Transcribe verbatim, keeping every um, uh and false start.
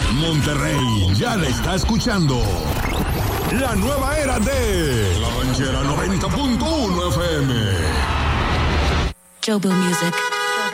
Monterrey ya la está escuchando. La nueva era de La Ranchera noventa punto uno F M. Jobo Music.